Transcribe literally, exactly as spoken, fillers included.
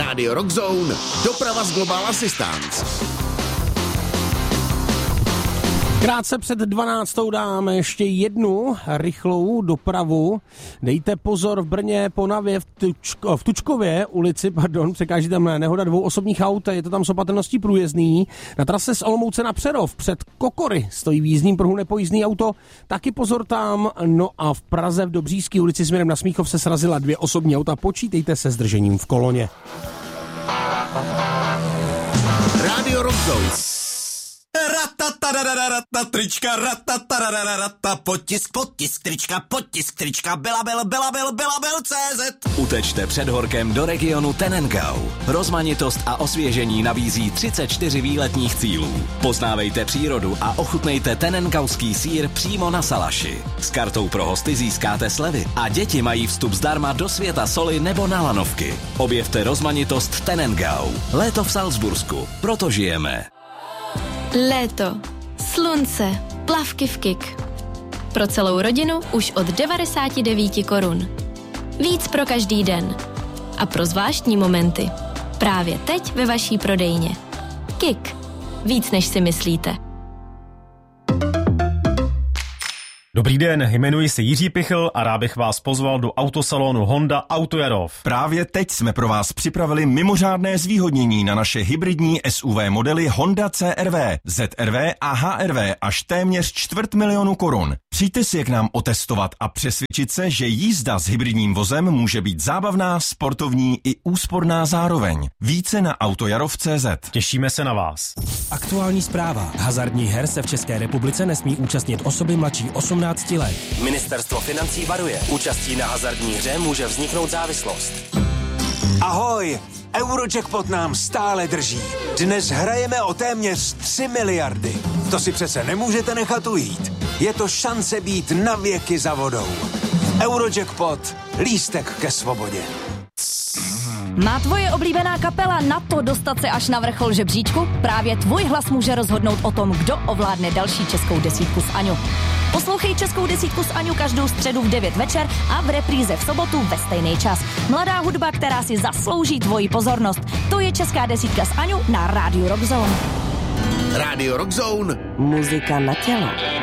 Rádio Rockzone, doprava z Global Assistance. Krátce před dvanáctou dáme ještě jednu rychlou dopravu. Dejte pozor v Brně po Navě v, Tučko, v Tučkově ulici, pardon, překáží tam nehoda dvou osobních aut, je to tam s opatrností průjezdný. Na trase z Olomouce na Přerov před Kokory stojí v jízdním pruhu nepojízdný auto, taky pozor tam. No a v Praze v Dobříšské ulici směrem na Smíchov se srazila dvě osobní auta, počítejte se zdržením v koloně. Rádio Rockzone. Ratataradadadata, trička, ratataradadadata, potisk, potisk, trička, potisk, trička, Belabil, Belabil, Belabil tečka cé zet. Utečte před horkem do regionu Tenengau. Rozmanitost a osvěžení nabízí třicet čtyři výletních cílů. Poznávejte přírodu a ochutnejte tenengauský sýr přímo na salaši. S kartou pro hosty získáte slevy a děti mají vstup zdarma do světa soli nebo na lanovky. Objevte rozmanitost Tenengau. Léto v Salzbursku. Proto žijeme. Léto, slunce, plavky v Kik. Pro celou rodinu už od devadesát devět korun. Víc pro každý den. A pro zvláštní momenty. Právě teď ve vaší prodejně. Kik. Víc než si myslíte. Dobrý den, jmenuji se Jiří Pichl a rád bych vás pozval do autosalonu Honda Auto Jarov. Právě teď jsme pro vás připravili mimořádné zvýhodnění na naše hybridní S U V modely Honda C R V, Z R V a H R V až téměř čtvrt milionu korun. Přijďte si je k nám otestovat a přesvědčit se, že jízda s hybridním vozem může být zábavná, sportovní i úsporná zároveň. Více na autojarov tečka cé zet. Těšíme se na vás. Aktuální zpráva. Hazardních her se v České republice nesmí účastnit osoby mladší osmnácti let. Ministerstvo financí varuje. Účastí na hazardní hře může vzniknout závislost. Ahoj! Eurojackpot nám stále drží. Dnes hrajeme o téměř tři miliardy. To si přece nemůžete nechat ujít. Je to šance být na věky za vodou. Eurojackpot. Lístek ke svobodě. Má tvoje oblíbená kapela na to dostat se až na vrchol žebříčku? Právě tvůj hlas může rozhodnout o tom, kdo ovládne další českou desítku s Aňou. Poslouchej Českou desítku s Aňou každou středu v devět večer a v repríze v sobotu ve stejný čas. Mladá hudba, která si zaslouží tvoji pozornost. To je Česká desítka s Aňou na Rádiu Rockzone. Rádio Rockzone. Muzika na tělo.